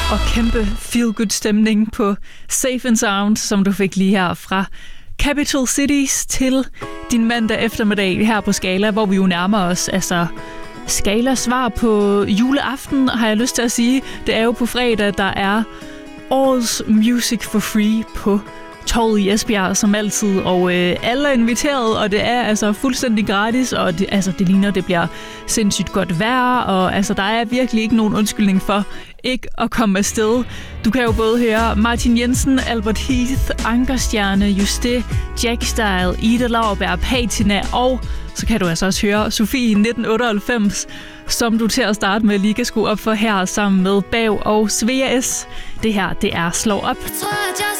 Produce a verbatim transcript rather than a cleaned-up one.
Og kæmpe feel-good stemning på Safe and Sound, som du fik lige her fra Capital Cities til din mandag eftermiddag her på Skala, hvor vi jo nærmer os altså Skalas svar på juleaften, har jeg lyst til at sige. Det er jo på fredag, der er årets Music for Free på Torvet i Esbjerg, som altid, og øh, alle er inviteret, og det er altså fuldstændig gratis, og det, altså, det ligner, det bliver sindssygt godt vejr, og altså, der er virkelig ikke nogen undskyldning for ikke at komme afsted. Du kan jo både høre Martin Jensen, Albert Heath, Ankerstjerne, Juste, Jack Style, Ida Lauerberg, Patina, og så kan du altså også høre Sofie nitten otteoghalvfems, som du til at starte med lige kan skrue op for her sammen med Bav og Svea S. Det her, det er Slå Op.